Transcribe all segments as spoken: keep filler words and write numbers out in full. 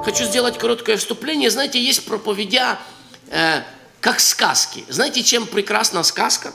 хочу сделать короткое вступление. Знаете, есть проповедя э, как сказки. Знаете, чем прекрасна сказка?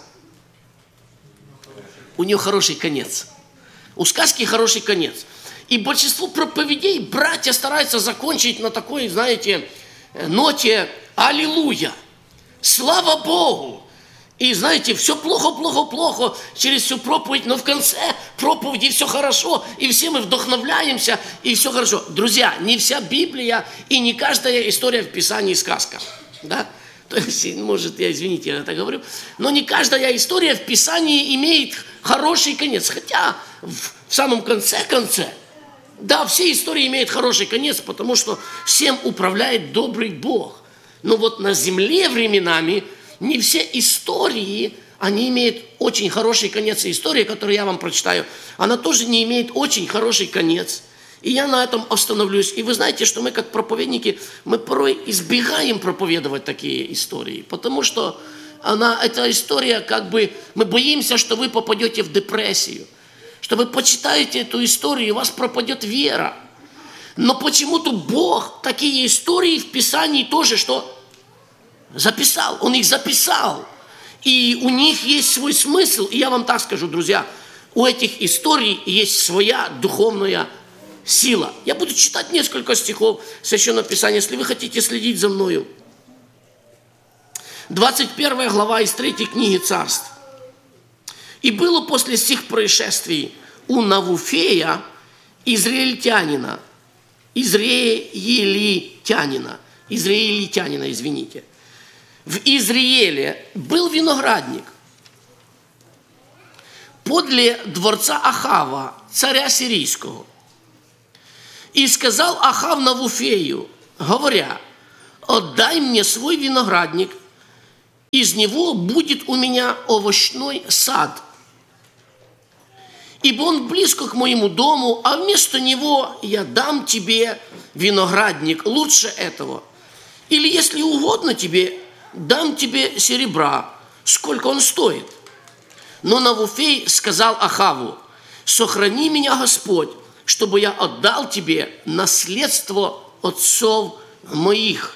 У нее хороший конец. У сказки хороший конец. И большинство проповедей братья стараются закончить на такой, знаете, ноте «Аллилуйя! Слава Богу!» И знаете, все плохо, плохо, плохо через всю проповедь, но в конце проповеди все хорошо, и все мы вдохновляемся, и все хорошо. Друзья, не вся Библия и не каждая история в Писании сказка. Да? То есть, может, я, извините, я это говорю, но не каждая история в Писании имеет хороший конец. Хотя в самом конце-конце, да, все истории имеют хороший конец, потому что всем управляет добрый Бог. Но вот на земле временами не все истории, они имеют очень хороший конец. И история, которую я вам прочитаю, она тоже не имеет очень хороший конец. И я на этом остановлюсь. И вы знаете, что мы как проповедники, мы порой избегаем проповедовать такие истории. Потому что она, эта история, как бы, мы боимся, что вы попадете в депрессию. Что вы почитаете эту историю, и у вас пропадет вера. Но почему-то Бог такие истории в Писании тоже, что записал. Он их записал. И у них есть свой смысл. И я вам так скажу, друзья, у этих историй есть своя духовная сила. Я буду читать несколько стихов Священного Писания, если вы хотите следить за мною. двадцать первая глава из третьей книги Царств. «И было после сих происшествий у Навуфея, израильтянина, израилитянина, израилитянина, извините, в Израиле был виноградник подле дворца Ахава, царя сирийского. И сказал Ахав Навуфею, говоря: отдай мне свой виноградник, из него будет у меня овощной сад. Ибо он близко к моему дому, а вместо него я дам тебе виноградник лучше этого. Или, если угодно тебе, дам тебе серебра, сколько он стоит. Но Навуфей сказал Ахаву: сохрани меня, Господь, чтобы я отдал тебе наследство отцов моих.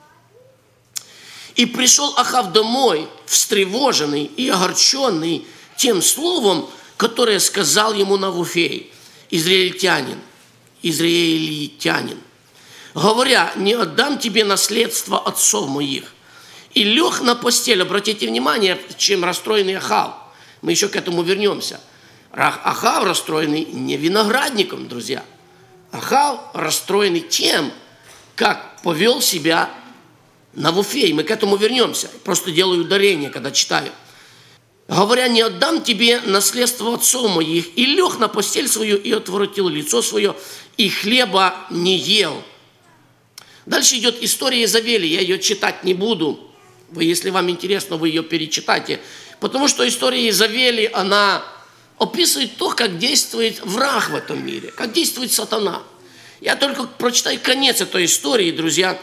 И пришел Ахав домой, встревоженный и огорченный тем словом, которое сказал ему Навуфей, израильтянин, израилитянин, говоря: не отдам тебе наследство отцов моих. И лег на постель. Обратите внимание, чем расстроенный Ахав. Мы еще к этому вернемся. Ахав расстроенный не виноградником, друзья. Ахав расстроенный тем, как повел себя Навуфей. Мы к этому вернемся. Просто делаю ударение, когда читаю. Говоря: не отдам тебе наследство отцов моих. И лег на постель свою, и отворотил лицо свое, и хлеба не ел. Дальше идет история Иезавели. Я ее читать не буду. Вы, если вам интересно, вы ее перечитайте. Потому что история Иезавели, она описывает то, как действует враг в этом мире, как действует сатана. Я только прочитаю конец этой истории, друзья.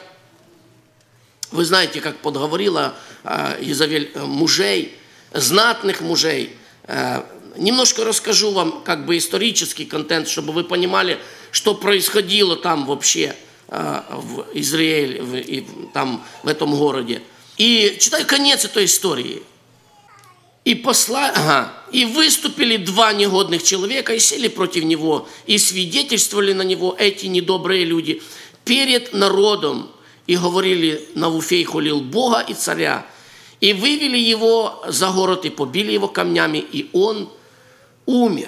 Вы знаете, как подговорила Иезавель мужей, знатных мужей. Немножко расскажу вам как бы исторический контент, чтобы вы понимали, что происходило там вообще в Израиле, в, там, в этом городе. И читаю конец этой истории. И, посла... ага. «И выступили два негодных человека, и сели против него, и свидетельствовали на него эти недобрые люди перед народом, и говорили: Навуфей хулил Бога и царя, и вывели его за город, и побили его камнями, и он умер.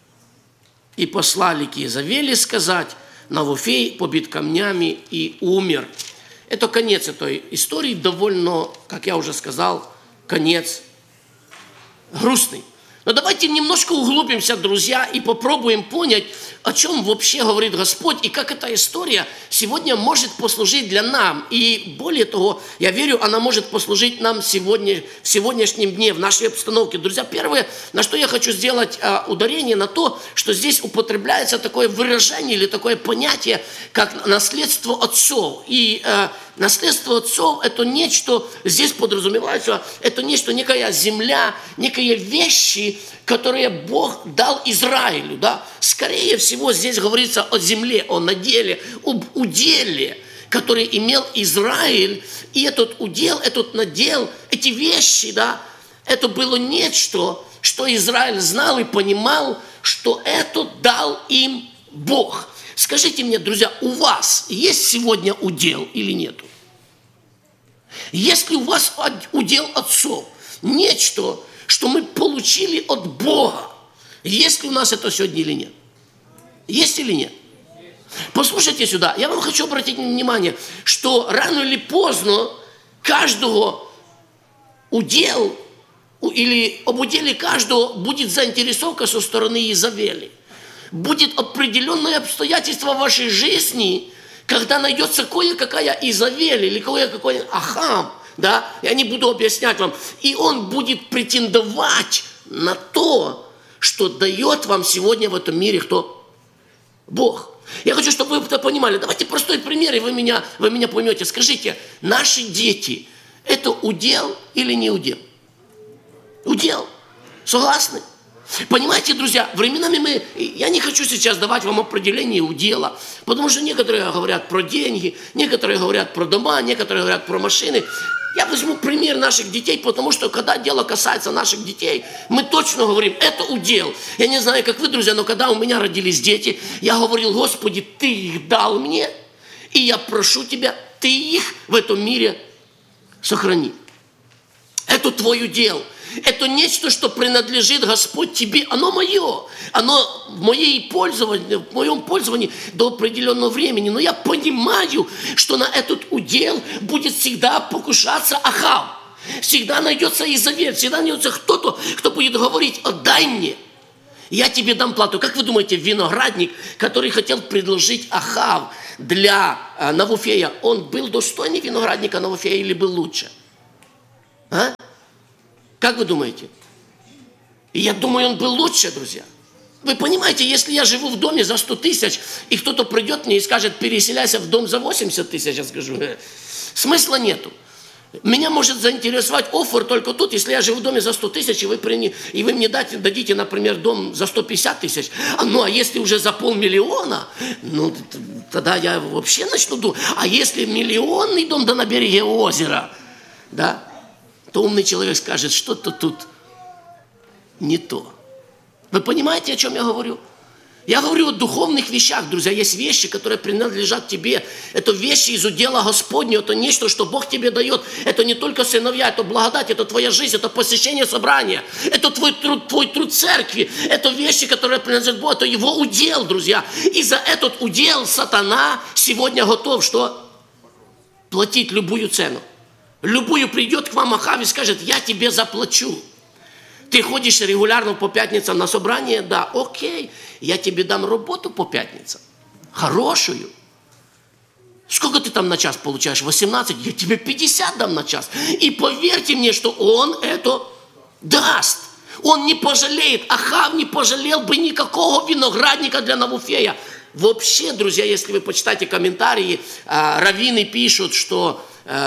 И послали к Иезавели сказать: Навуфей побит камнями и умер». Это конец этой истории, довольно, как я уже сказал, конец грустный. Но давайте немножко углубимся, друзья, и попробуем понять, о чем вообще говорит Господь, и как эта история сегодня может послужить для нам. И более того, я верю, она может послужить нам сегодня, в сегодняшнем дне, в нашей обстановке. Друзья, первое, на что я хочу сделать а, ударение, на то, что здесь употребляется такое выражение или такое понятие, как наследство отцов. И а, Наследство отцов – это нечто, здесь подразумевается, это нечто, некая земля, некие вещи, которые Бог дал Израилю. Да? Скорее всего, здесь говорится о земле, о наделе, об уделе, который имел Израиль. И этот удел, этот надел, эти вещи, да, это было нечто, что Израиль знал и понимал, что это дал им Бог. Скажите мне, друзья, у вас есть сегодня удел или нету? Есть ли у вас удел отцов? Нечто, что мы получили от Бога. Есть ли у нас это сегодня или нет? Есть или нет? Послушайте сюда. Я вам хочу обратить внимание, что рано или поздно каждого удел или об уделе каждого будет заинтересовка со стороны Иезавели. Будет определенное обстоятельство в вашей жизни, когда найдется кое-какая Иезавель или кое-какой Ахав, да, я не буду объяснять вам, и он будет претендовать на то, что дает вам сегодня в этом мире кто? Бог. Я хочу, чтобы вы это понимали. Давайте простой пример, и вы меня, вы меня поймете. Скажите, наши дети – это удел или не удел? Удел. Согласны? Понимаете, друзья, временами мы, я не хочу сейчас давать вам определение удела, потому что некоторые говорят про деньги, некоторые говорят про дома, некоторые говорят про машины. Я возьму пример наших детей, потому что когда дело касается наших детей, мы точно говорим, это удел. Я не знаю, как вы, друзья, но когда у меня родились дети, я говорил: Господи, Ты их дал мне, и я прошу Тебя, Ты их в этом мире сохрани. Это Твой удел. Это нечто, что принадлежит, Господь, Тебе. Оно мое. Оно в, моей пользовании, в моем пользовании до определенного времени. Но я понимаю, что на этот удел будет всегда покушаться Ахав. Всегда найдется Иезавель. Всегда найдется кто-то, кто будет говорить: отдай мне. Я тебе дам плату. Как вы думаете, виноградник, который хотел предложить Ахав для э, Навуфея, он был достойный виноградника Навуфея или был лучше? А? Как вы думаете? И я думаю, он был лучше, друзья. Вы понимаете, если я живу в доме за сто тысяч, и кто-то придет мне и скажет: переселяйся в дом за восемьдесят тысяч, я скажу: смысла нету. Меня может заинтересовать оффер только тут, если я живу в доме за сто тысяч, и вы, при... и вы мне дайте, дадите, например, дом за сто пятьдесят тысяч. А, ну, а если уже за полмиллиона, ну, тогда я вообще начну думать. А если миллионный дом да на береге озера, да, то умный человек скажет: что-то тут не то. Вы понимаете, о чем я говорю? Я говорю о духовных вещах, друзья. Есть вещи, которые принадлежат тебе. Это вещи из удела Господня. Это нечто, что Бог тебе дает. Это не только сыновья, это благодать, это твоя жизнь, это посещение собрания. Это твой труд, твой труд церкви. Это вещи, которые принадлежат Богу. Это Его удел, друзья. И за этот удел сатана сегодня готов что? Платить любую цену. Любую придет к вам Ахав и скажет: я тебе заплачу. Ты ходишь регулярно по пятницам на собрание? Да, окей. Я тебе дам работу по пятницам. Хорошую. Сколько ты там на час получаешь? восемнадцать? Я тебе пятьдесят дам на час. И поверьте мне, что он это даст. Он не пожалеет. Ахав не пожалел бы никакого виноградника для Навуфея. Вообще, друзья, если вы почитаете комментарии, раввины пишут, что...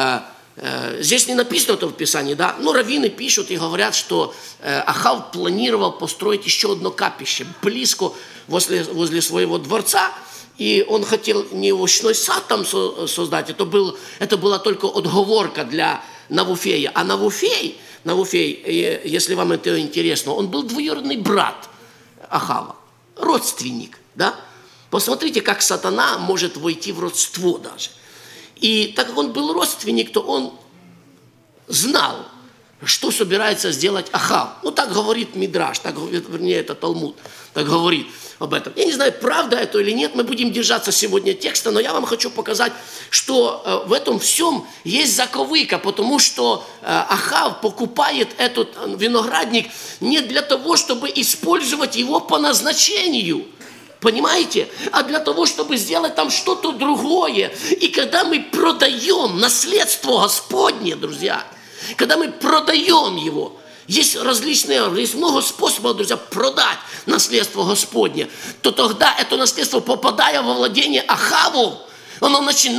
Здесь не написано это в Писании, да, но раввины пишут и говорят, что Ахав планировал построить еще одно капище близко возле, возле своего дворца, и он хотел не овощной сад там создать, это, был, это была только отговорка для Навуфея. А Навуфей, Навуфей, если вам это интересно, он был двоюродный брат Ахава, родственник, да. Посмотрите, как сатана может войти в родство даже. И так как он был родственник, то он знал, что собирается сделать Ахав. Ну, так говорит Мидраш, так, вернее, это Талмуд, так говорит об этом. Я не знаю, правда это или нет, мы будем держаться сегодня текста, но я вам хочу показать, что э, в этом всем есть заковыка, потому что э, Ахав покупает этот виноградник не для того, чтобы использовать его по назначению, понимаете? А для того, чтобы сделать там что-то другое. И когда мы продаем наследство Господне, друзья, когда мы продаем его, есть различные, есть много способов, друзья, продать наследство Господне, то тогда это наследство, попадая во владение Ахаву, оно начинает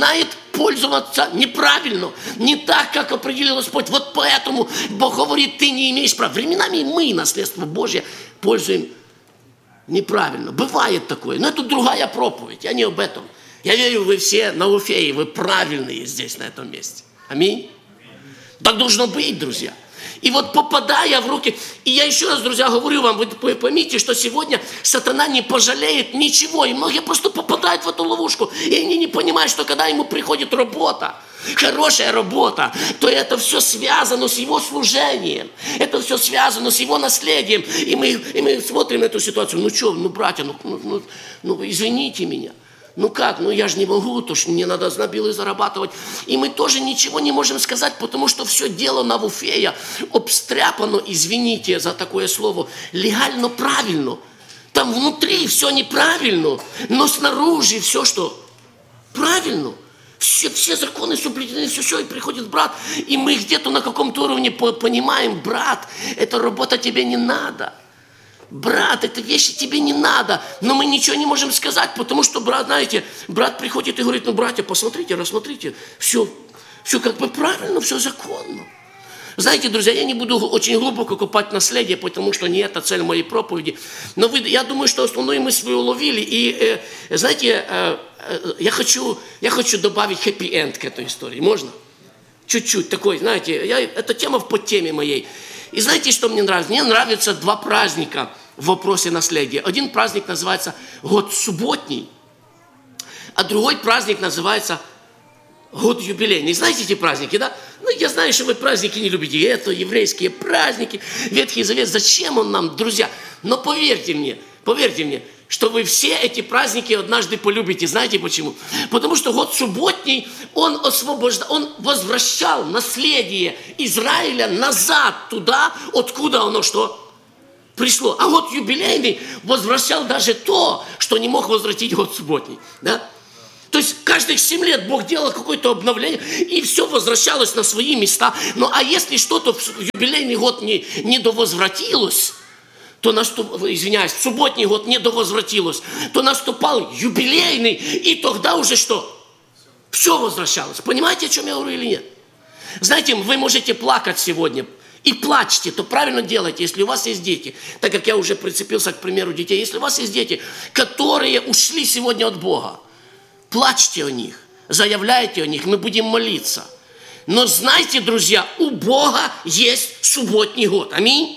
пользоваться неправильно, не так, как определил Господь. Вот поэтому Бог говорит, ты не имеешь права. Временами мы, наследство Божье, пользуем неправильно. Бывает такое. Но это другая проповедь, я не об этом. Я верю, вы все на Уфее, вы правильные здесь, на этом месте. Аминь. Так должно быть, друзья. И вот попадая в руки, и я еще раз, друзья, говорю вам, вы поймите, что сегодня сатана не пожалеет ничего, и многие просто попадают в эту ловушку, и они не понимают, что когда ему приходит работа, хорошая работа, то это все связано с его служением, это все связано с его наследием, и мы, и мы смотрим на эту ситуацию, ну что, ну, братья, ну, ну, ну, ну извините меня. Ну как, ну я же не могу, то что мне надо знобилы зарабатывать. И мы тоже ничего не можем сказать, потому что все дело на Уфея обстряпано, извините за такое слово, легально правильно. Там внутри все неправильно, но снаружи все, что правильно. Все, все законы соблюдены, все, все, и приходит брат, и мы где-то на каком-то уровне понимаем, брат, эта работа тебе не надо. Брат, эти вещи тебе не надо, но мы ничего не можем сказать, потому что, брат, знаете, брат приходит и говорит, ну, братья, посмотрите, рассмотрите, все, все как бы правильно, все законно. Знаете, друзья, я не буду очень глубоко копать наследие, потому что не это цель моей проповеди, но вы, я думаю, что основную мысль вы уловили, и, э, знаете, э, э, я, хочу, я хочу добавить хэппи-энд к этой истории, можно? Чуть-чуть такой, знаете, я, эта тема в подтеме моей. И знаете, что мне нравится? Мне нравятся два праздника в вопросе наследия. Один праздник называется год субботний, а другой праздник называется год юбилейный. Знаете эти праздники, да? Ну, я знаю, что вы праздники не любите. Это еврейские праздники, Ветхий Завет. Зачем он нам, друзья? Но поверьте мне, поверьте мне, что вы все эти праздники однажды полюбите. Знаете почему? Потому что год субботний, он освобождал, он возвращал наследие Израиля назад туда, откуда оно что? Пришло. А год юбилейный возвращал даже то, что не мог возвратить год субботний. Да? То есть каждых семь лет Бог делал какое-то обновление, и все возвращалось на свои места. Ну а если что-то в юбилейный год не, не довозвратилось, то наступ, извиняюсь, в субботний год не довозвратилось, то наступал юбилейный, и тогда уже что? Все возвращалось. Понимаете, о чем я говорю или нет? Знаете, вы можете плакать сегодня, и плачьте, то правильно делайте, если у вас есть дети, так как я уже прицепился к примеру детей, если у вас есть дети, которые ушли сегодня от Бога, плачьте о них, заявляйте о них, мы будем молиться. Но знайте, друзья, у Бога есть субботний год. Аминь.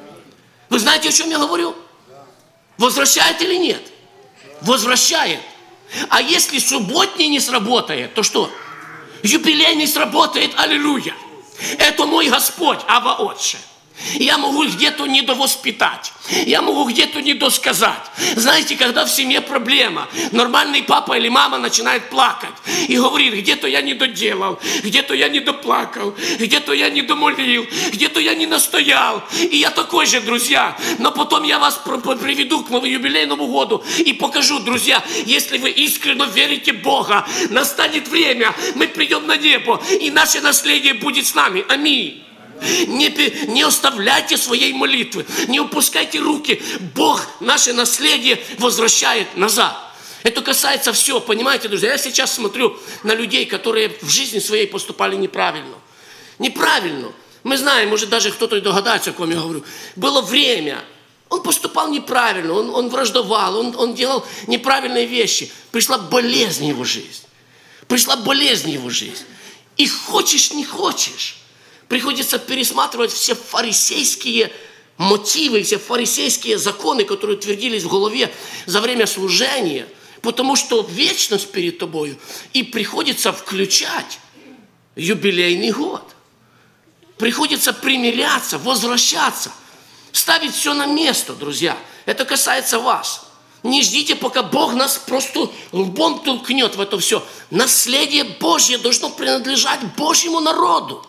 Вы знаете, о чем я говорю? Возвращает или нет? Возвращает. А если субботний не сработает, то что? Юбилейный сработает, аллилуйя. Это мой Господь, Ава Отче. Я могу где-то недовоспитать, я могу где-то недосказать. Знаете, когда в семье проблема, нормальный папа или мама начинает плакать и говорит, где-то я не доделал, где-то я не доплакал, где-то я не домолил, где-то я не настоял. И я такой же, друзья. Но потом я вас приведу к юбилейному году и покажу, друзья, если вы искренне верите в Бога, настанет время, мы придем на небо, и наше наследие будет с нами. Аминь. Не, не оставляйте своей молитвы, не упускайте руки. Бог наше наследие возвращает назад. Это касается всего, понимаете, друзья? Я сейчас смотрю на людей, которые в жизни своей поступали неправильно. Неправильно. Мы знаем, может даже кто-то и догадается, о ком я говорю. Было время, он поступал неправильно, он, он враждовал, он, он делал неправильные вещи. Пришла болезнь в его жизнь. Пришла болезнь в его жизнь. И хочешь, не хочешь, приходится пересматривать все фарисейские мотивы, все фарисейские законы, которые утвердились в голове за время служения, потому что вечность перед тобою, и приходится включать юбилейный год. Приходится примиряться, возвращаться, ставить все на место, друзья. Это касается вас. Не ждите, пока Бог нас просто лбом толкнет в это все. Наследие Божье должно принадлежать Божьему народу.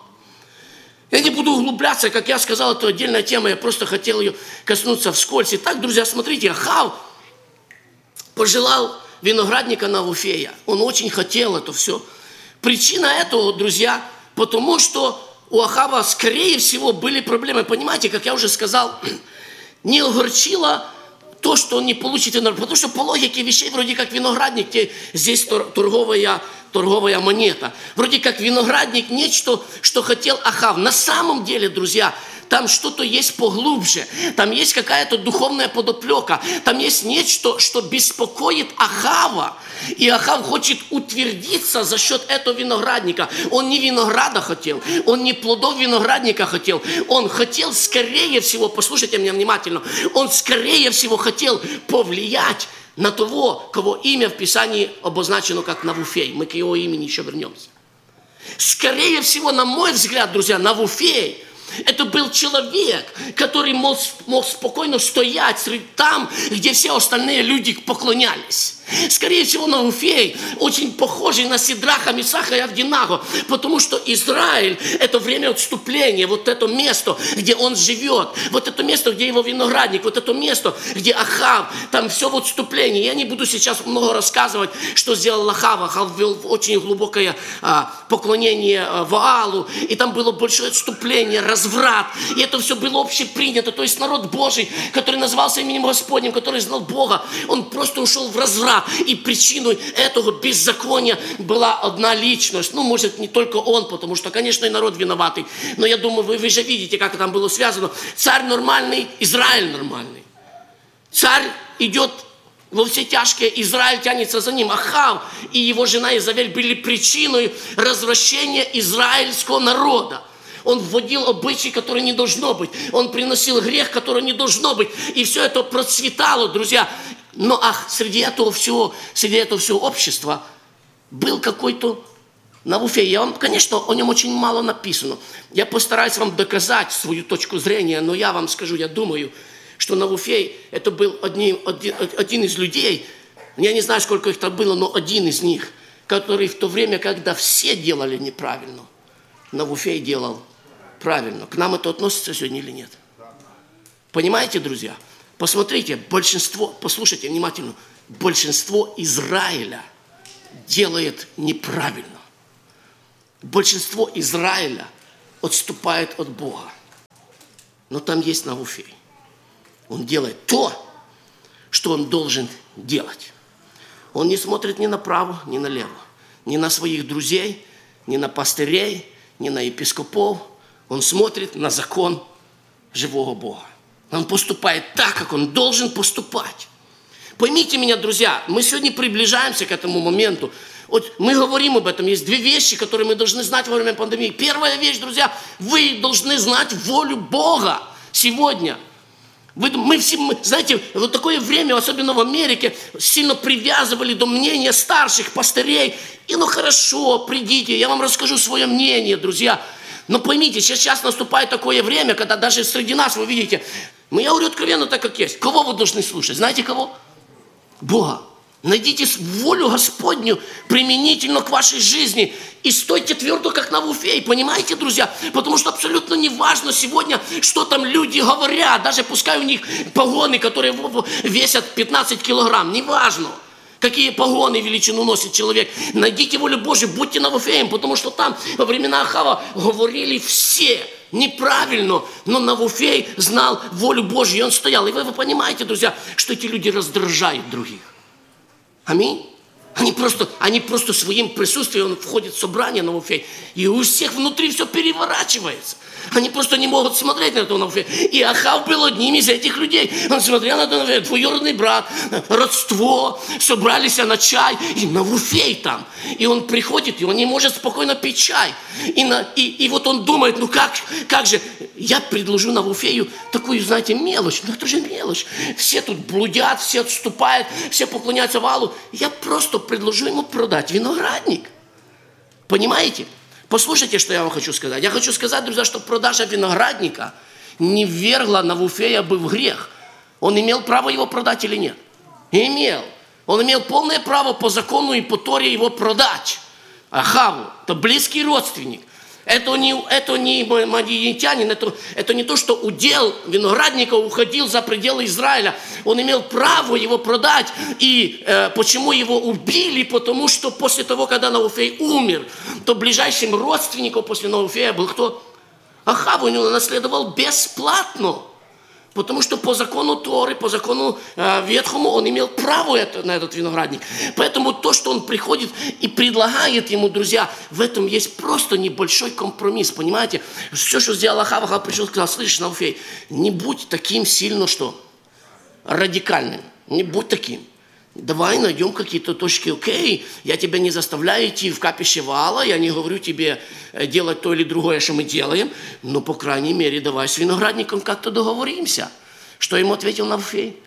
Я не буду углубляться, как я сказал, это отдельная тема, я просто хотел ее коснуться вскользь. Итак, друзья, смотрите, Ахав пожелал виноградника на Уфея. Он очень хотел это все. Причина этого, друзья, потому что у Ахава, скорее всего, были проблемы. Понимаете, как я уже сказал, не огорчило то, что он не получит виноград. Потому что по логике вещей вроде как виноградник, где здесь торговая, торговая монета. Вроде как виноградник нечто, что хотел Ахав. На самом деле, друзья, там что-то есть поглубже. Там есть какая-то духовная подоплека. Там есть нечто, что беспокоит Ахава. И Ахав хочет утвердиться за счет этого виноградника. Он не винограда хотел. Он не плодов виноградника хотел. Он хотел скорее всего, послушайте меня внимательно, он скорее всего хотел повлиять на того, кого имя в Писании обозначено как Навуфей. Мы к его имени еще вернемся. Скорее всего, на мой взгляд, друзья, Навуфей — это был человек, который мог, мог спокойно стоять там, где все остальные люди поклонялись. Скорее всего, Навуфей очень похожий на Сидраха, Мисаха и Авдинаго, потому что Израиль – это время отступления, вот это место, где он живет, вот это место, где его виноградник, вот это место, где Ахав, там все в отступлении. Я не буду сейчас много рассказывать, что сделал Ахав. Ахав ввел очень глубокое а, поклонение а, Ваалу, и там было большое отступление, разврат, и это все было общепринято. То есть народ Божий, который назывался именем Господним, который знал Бога, он просто ушел в разврат. И причиной этого беззакония была одна личность. Ну, может, не только он, потому что, конечно, и народ виноватый. Но я думаю, вы, вы же видите, как там было связано. Царь нормальный, Израиль нормальный. Царь идет во все тяжкие, Израиль тянется за ним. Ахав и его жена Изавель были причиной развращения израильского народа. Он вводил обычаи, которые не должно быть. Он приносил грех, который не должно быть. И все это процветало, друзья. Но ах, среди этого всего, среди этого всего общества был какой-то Навуфей. Я вам, конечно, о нем очень мало написано. Я постараюсь вам доказать свою точку зрения, но я вам скажу, я думаю, что Навуфей – это был один, один, один из людей, я не знаю, сколько их там было, но один из них, который в то время, когда все делали неправильно, Навуфей делал правильно. К нам это относится сегодня или нет? Понимаете, друзья? Посмотрите, большинство, послушайте внимательно, большинство Израиля делает неправильно. Большинство Израиля отступает от Бога. Но там есть Навуфей. Он делает то, что он должен делать. Он не смотрит ни направо, ни налево, ни на своих друзей, ни на пастырей, ни на епископов. Он смотрит на закон живого Бога. Он поступает так, как он должен поступать. Поймите меня, друзья, мы сегодня приближаемся к этому моменту. Вот мы говорим об этом. Есть две вещи, которые мы должны знать во время пандемии. Первая вещь, друзья, вы должны знать волю Бога сегодня. Вы, мы все, мы, знаете, вот такое время, особенно в Америке, сильно привязывали до мнения старших пастырей. И ну хорошо, придите, я вам расскажу свое мнение, друзья. Но поймите, сейчас наступает такое время, когда даже среди нас, вы видите, ну я говорю откровенно так, как есть. Кого вы должны слушать? Знаете кого? Бога. Найдите волю Господню применительно к вашей жизни и стойте твердо, как Навуфей, понимаете, друзья? Потому что абсолютно не важно сегодня, что там люди говорят, даже пускай у них погоны, которые весят пятнадцать килограмм, не важно. Какие погоны величину носит человек. Найдите волю Божью, будьте Навуфеем, потому что там во времена Ахава говорили все неправильно, но Навуфей знал волю Божью, и он стоял. И вы, вы понимаете, друзья, что эти люди раздражают других. Аминь. Они просто, они просто своим присутствием, он входит в собрание Навуфей, и у всех внутри все переворачивается. Они просто не могут смотреть на этого Навуфея. И Ахав был одним из этих людей. Он смотрел на этого Навуфея, двоюродный брат, родство, собрались на чай, и Навуфей там. И он приходит, и он не может спокойно пить чай. И, на, и, и вот он думает, ну как, как же, я предложу Навуфею такую, знаете, мелочь. Ну это же мелочь. Все тут блудят, все отступают, все поклоняются Ваалу. Я просто предложу ему продать виноградник. Понимаете? Послушайте, что я вам хочу сказать. Я хочу сказать, друзья, что продажа виноградника не ввергла Навуфея бы в грех. Он имел право его продать или нет? Имел. Он имел полное право по закону и по Торе его продать. Ахаву, это близкий родственник. Это не, это не мадиянитянин, это, это не то, что удел виноградника уходил за пределы Израиля. Он имел право его продать. И э, почему его убили? Потому что после того, когда Навуфей умер, то ближайшим родственником после Навуфея был кто? Ахав, у него наследовал бесплатно. Потому что по закону Торы, по закону э, Ветхому он имел право это, на этот виноградник. Поэтому то, что он приходит и предлагает ему, друзья, в этом есть просто небольшой компромисс, понимаете? Все, что сделал Ахав, Ахав пришел и сказал: слышишь, Науфей, не будь таким сильно, что радикальным, не будь таким. Давай найдем какие-то точки. Окей, я тебя не заставляю идти в капище Ваала, я не говорю тебе делать то или другое, что мы делаем, но, по крайней мере, давай с виноградником как-то договоримся. Что ему ответил Навуфей?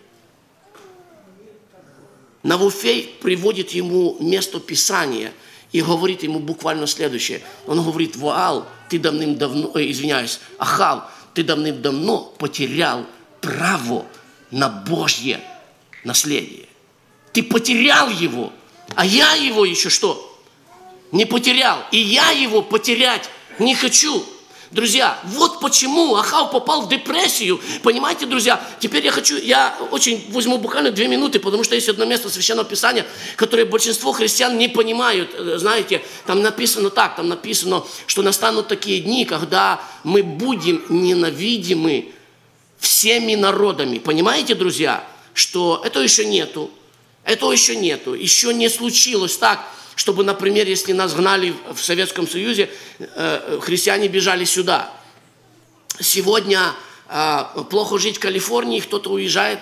Навуфей приводит ему место Писания и говорит ему буквально следующее. Он говорит: Ваал, ты давным-давно, э, извиняюсь, Ахав, ты давным-давно потерял право на Божье наследие. Ты потерял его, а я его еще что? Не потерял. И я его потерять не хочу. Друзья, вот почему Ахав попал в депрессию. Понимаете, друзья? Теперь я хочу, я очень возьму буквально две минуты, потому что есть одно место Священного Писания, которое большинство христиан не понимают. Знаете, там написано так, там написано, что настанут такие дни, когда мы будем ненавидимы всеми народами. Понимаете, друзья, что этого еще нету. Этого еще нету. Еще не случилось так, чтобы, например, если нас гнали в Советском Союзе, христиане бежали сюда. Сегодня плохо жить в Калифорнии, кто-то уезжает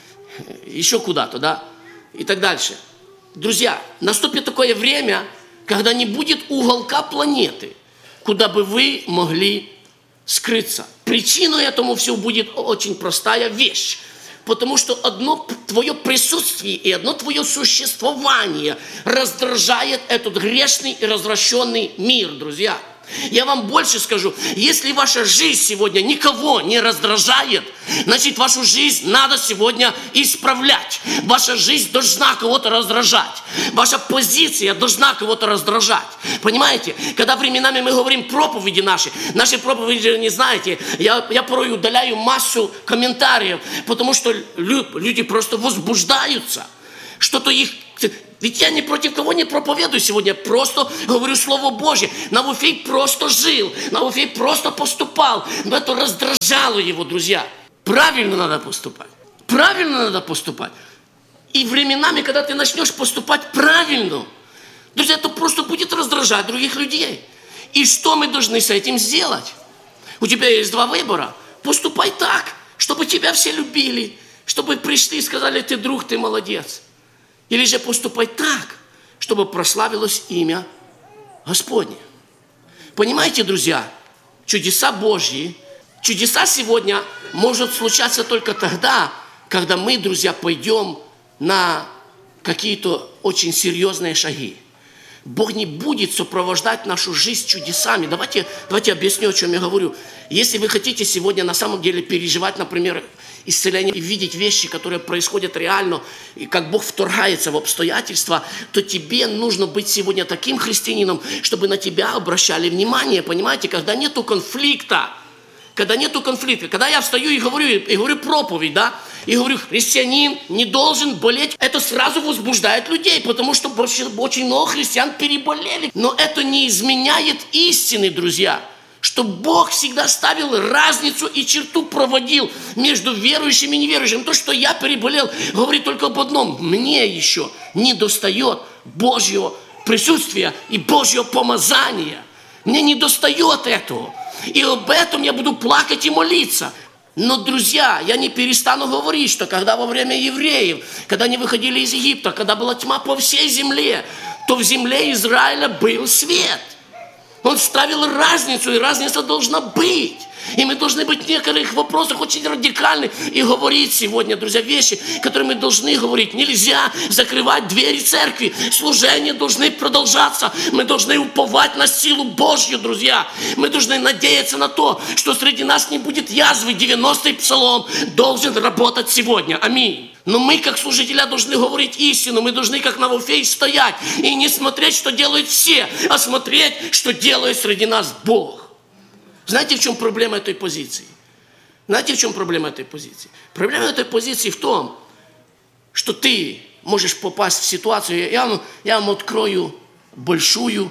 еще куда-то, да, и так дальше. Друзья, наступит такое время, когда не будет уголка планеты, куда бы вы могли скрыться. Причиной этому все будет очень простая вещь. Потому что одно твое присутствие и одно твое существование раздражает этот грешный и развращенный мир, друзья. Я вам больше скажу, если ваша жизнь сегодня никого не раздражает, значит, вашу жизнь надо сегодня исправлять. Ваша жизнь должна кого-то раздражать. Ваша позиция должна кого-то раздражать. Понимаете? Когда временами мы говорим проповеди наши, наши проповеди, не знаете, я, я порой удаляю массу комментариев, потому что люди просто возбуждаются. Что-то их... Ведь я ни против кого не проповедую сегодня, просто говорю Слово Божье. Навуфей просто жил, Навуфей просто поступал, но это раздражало его, друзья. Правильно надо поступать, правильно надо поступать. И временами, когда ты начнешь поступать правильно, друзья, это просто будет раздражать других людей. И что мы должны с этим сделать? У тебя есть два выбора. Поступай так, чтобы тебя все любили, чтобы пришли и сказали: ты друг, ты молодец. Или же поступать так, чтобы прославилось имя Господне. Понимаете, друзья, чудеса Божьи, чудеса сегодня могут случаться только тогда, когда мы, друзья, пойдем на какие-то очень серьезные шаги. Бог не будет сопровождать нашу жизнь чудесами. Давайте, давайте объясню, о чем я говорю. Если вы хотите сегодня на самом деле переживать, например, исцеление и видеть вещи, которые происходят реально, и как Бог вторгается в обстоятельства, то тебе нужно быть сегодня таким христианином, чтобы на тебя обращали внимание, понимаете, когда нету конфликта. Когда нету конфликта, когда я встаю и говорю, и говорю проповедь, да, и говорю: христианин не должен болеть, это сразу возбуждает людей, потому что очень много христиан переболели. Но это не изменяет истины, друзья, что Бог всегда ставил разницу и черту проводил между верующими и неверующими. То, что я переболел, говорит только об одном: мне еще не достает Божьего присутствия и Божьего помазания. Мне не достает этого. И об этом я буду плакать и молиться. Но, друзья, я не перестану говорить, что когда во время евреев, когда они выходили из Египта, когда была тьма по всей земле, то в земле Израиля был свет. Он ставил разницу, и разница должна быть. И мы должны быть в некоторых вопросах очень радикальны и говорить сегодня, друзья, вещи, которые мы должны говорить. Нельзя закрывать двери церкви. Служения должны продолжаться. Мы должны уповать на силу Божью, друзья. Мы должны надеяться на то, что среди нас не будет язвы. девяностый псалом должен работать сегодня. Аминь. Но мы, как служители, должны говорить истину. Мы должны, как Навуфей, стоять и не смотреть, что делают все, а смотреть, что делает среди нас Бог. Знаете, в чем проблема этой позиции? Знаете, в чем проблема этой позиции? Проблема этой позиции в том, что ты можешь попасть в ситуацию. Я вам, я вам открою большую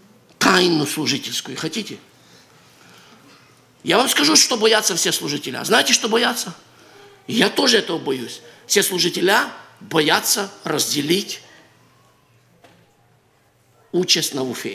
тайну служительскую. Хотите? Я вам скажу, что боятся все служители. А знаете, что боятся? И я тоже этого боюсь. Все служителя боятся разделить участь Навуфея.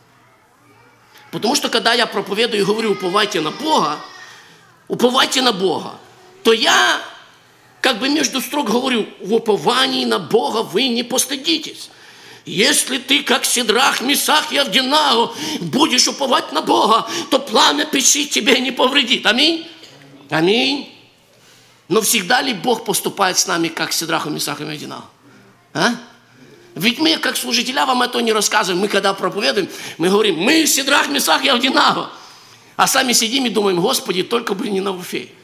Потому что когда я проповедую и говорю, уповайте на Бога, уповайте на Бога, то я как бы между строк говорю, в уповании на Бога вы не постыдитесь. Если ты, как Сидрах, Месах и Авденаго, будешь уповать на Бога, то пламя печи тебе не повредит. Аминь? Аминь. Но всегда ли Бог поступает с нами, как Сидраху, Месаху и Авденаго? А? Ведь мы, как служителя, вам это не рассказываем. Мы, когда проповедуем, мы говорим, мы Сидрах, Месах и Авденаго. А сами сидим и думаем, Господи, только бы не Навуфей.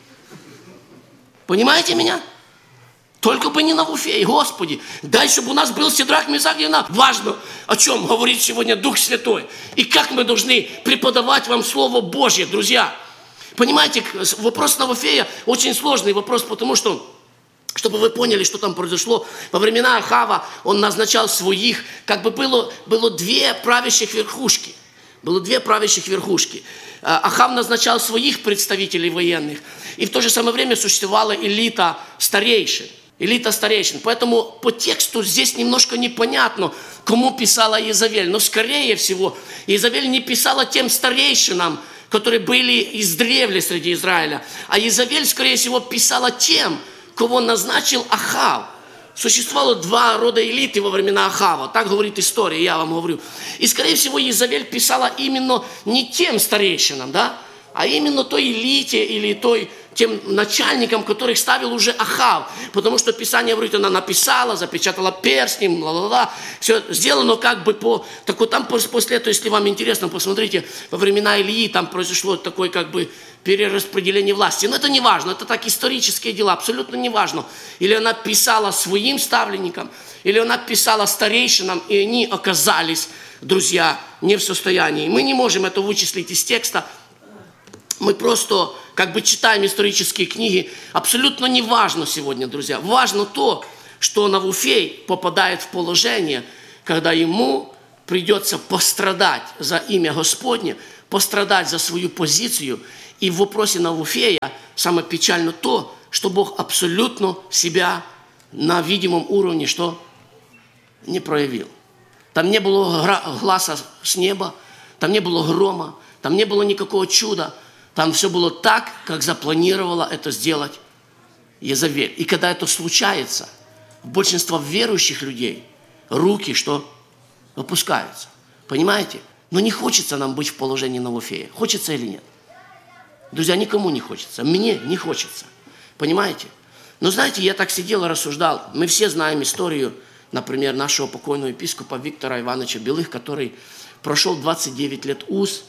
Понимаете меня? Только бы не Навуфей, Господи. Дай, чтобы у нас был Сидрах, Месах и Авденаго. Важно, о чем говорит сегодня Дух Святой. И как мы должны преподавать вам Слово Божье, друзья. Понимаете, вопрос Навуфея очень сложный вопрос, потому что, чтобы вы поняли, что там произошло, во времена Ахава он назначал своих, как бы было, было две правящих верхушки. Было две правящих верхушки. Ахав назначал своих представителей военных. И в то же самое время существовала элита старейшин. Элита старейшин. Поэтому по тексту здесь немножко непонятно, кому писала Иезавель. Но скорее всего, Иезавель не писала тем старейшинам, которые были издревле среди Израиля. А Иезавель, скорее всего, писала тем, кого назначил Ахав. Существовало два рода элиты во времена Ахава. Так говорит история, я вам говорю. И, скорее всего, Иезавель писала именно не тем старейшинам, да, а именно той элите или той, тем начальникам, которых ставил уже Ахав. Потому что Писание говорит, она написала, запечатала перстнем, ла-ла-ла. Все сделано как бы по... Так вот там после этого, если вам интересно, посмотрите, во времена Илии там произошло такое как бы перераспределение власти. Но это не важно, это так исторические дела, абсолютно не важно. Или она писала своим ставленникам, или она писала старейшинам, и они оказались, друзья, не в состоянии. Мы не можем это вычислить из текста. Мы просто как бы читаем исторические книги. Абсолютно не важно сегодня, друзья. Важно то, что Навуфей попадает в положение, когда ему придется пострадать за имя Господне, пострадать за свою позицию. И в вопросе Навуфея самое печальное то, что Бог абсолютно себя на видимом уровне что? Не проявил. Там не было гласа с неба, там не было грома, там не было никакого чуда. Там все было так, как запланировала это сделать Иезавель. И когда это случается, большинство верующих людей руки что? Опускаются. Понимаете? Но не хочется нам быть в положении Навуфея. Хочется или нет? Друзья, никому не хочется. Мне не хочется. Понимаете? Но знаете, я так сидел и рассуждал. Мы все знаем историю, например, нашего покойного епископа Виктора Ивановича Белых, который прошел двадцать девять лет уз,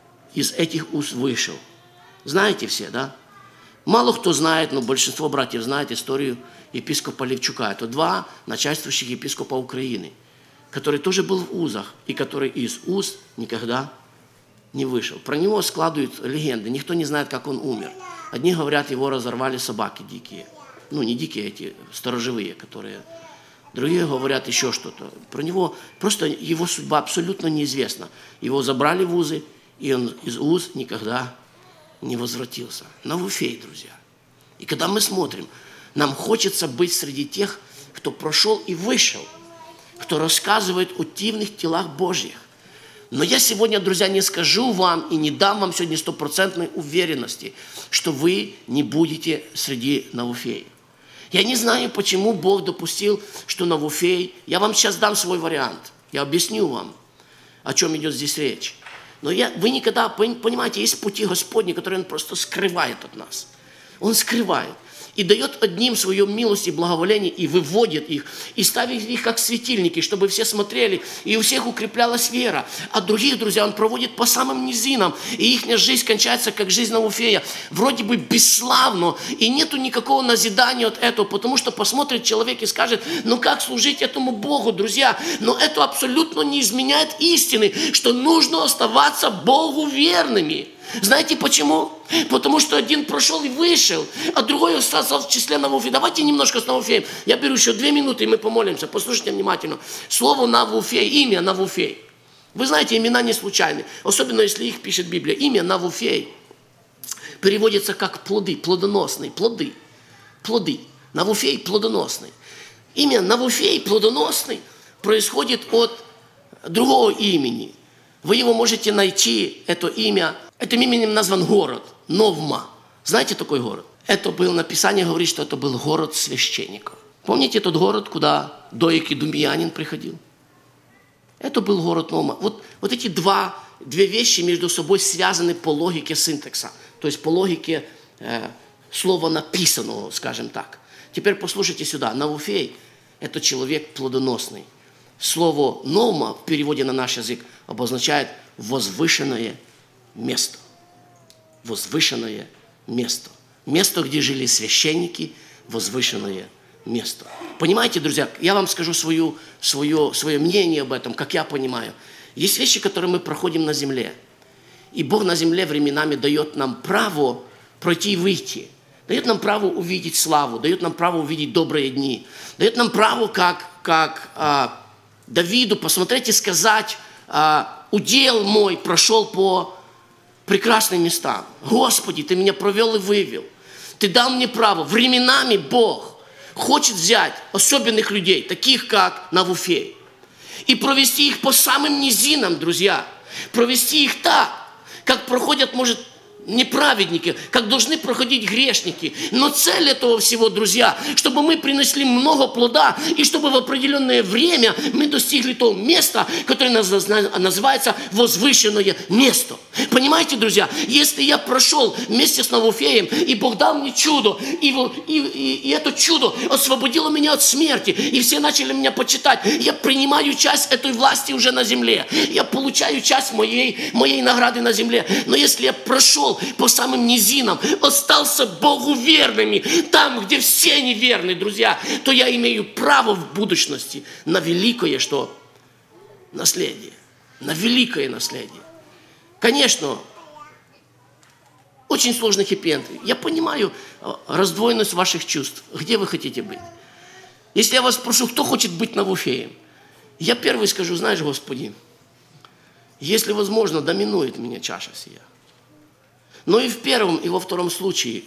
из этих уз вышел. Знаете все, да? Мало кто знает, но большинство братьев знает историю епископа Левчука. Это два начальствующих епископа Украины, который тоже был в узах, и который из уз никогда не вышел. Про него складывают легенды. Никто не знает, как он умер. Одни говорят, его разорвали собаки дикие. Ну, не дикие, эти сторожевые, которые... Другие говорят еще что-то. Про него просто его судьба абсолютно неизвестна. Его забрали в узы, и он из уз никогда не возвратился. Навуфей, друзья. И когда мы смотрим, нам хочется быть среди тех, кто прошел и вышел, кто рассказывает о дивных делах Божьих. Но я сегодня, друзья, не скажу вам и не дам вам сегодня стопроцентной уверенности, что вы не будете среди Навуфеев. Я не знаю, почему Бог допустил, что Навуфей... Я вам сейчас дам свой вариант. Я объясню вам, о чем идет здесь речь. Но я, вы никогда, понимаете, есть пути Господни, которые Он просто скрывает от нас. Он скрывает. И дает одним свою милость и благоволение, и выводит их, и ставит их как светильники, чтобы все смотрели, и у всех укреплялась вера. А других, друзья, Он проводит по самым низинам, и их жизнь кончается, как жизнь Навуфея, вроде бы бесславно, и нету никакого назидания от этого, потому что посмотрит человек и скажет, ну как служить этому Богу, друзья? Но это абсолютно не изменяет истины, что нужно оставаться Богу верными. Знаете почему? Потому что один прошел и вышел, а другой остался в числе Навуфея. Давайте немножко с Навуфеем. Я беру еще две минуты, и мы помолимся. Послушайте внимательно. Слово Навуфей, имя Навуфей. Вы знаете, имена не случайны. Особенно, если их пишет Библия. Имя Навуфей переводится как плоды, плодоносные, плоды. плоды. Навуфей плодоносный. Имя Навуфей плодоносный происходит от другого имени. Вы его можете найти, это имя. Этим именем назван город Новма. Знаете такой город? Это был, написание говорит, что это был город священников. Помните тот город, куда Доик Идумеянин приходил? Это был город Новма. Вот, вот эти два, две вещи между собой связаны по логике синтакса. То есть по логике э, слова написанного, скажем так. Теперь послушайте сюда. Навуфей – это человек плодоносный. Слово «новма» в переводе на наш язык обозначает «возвышенное место». Возвышенное место. Место, где жили священники, возвышенное место. Понимаете, друзья, я вам скажу свою, свое, свое мнение об этом, как я понимаю. Есть вещи, которые мы проходим на земле. И Бог на земле временами дает нам право пройти и выйти. Дает нам право увидеть славу, дает нам право увидеть добрые дни. Дает нам право, как, как а, Давиду, посмотреть и сказать, а, удел мой прошел по прекрасным местам. Господи, Ты меня провел и вывел. Ты дал мне право. Временами Бог хочет взять особенных людей, таких как Навуфей, и провести их по самым низинам, друзья. Провести их так, как проходят, может, неправедники, как должны проходить грешники. Но цель этого всего, друзья, чтобы мы принесли много плода, и чтобы в определенное время мы достигли того места, которое называется возвышенное место. Понимаете, друзья, если я прошел вместе с Навуфеем, и Бог дал мне чудо, и, и, и, и это чудо освободило меня от смерти, и все начали меня почитать, я принимаю часть этой власти уже на земле, я получаю часть моей, моей награды на земле. Но если я прошел по самым низинам, остался Богу верными, там, где все неверны, друзья, то я имею право в будущности на великое что? Наследие. На великое наследие. Конечно, очень сложный хэппи-энд. Я понимаю раздвоенность ваших чувств. Где вы хотите быть? Если я вас спрошу, кто хочет быть Навуфеем? Я первый скажу, знаешь, Господи, если возможно, доминует меня чаша сия. Но и в первом, и во втором случае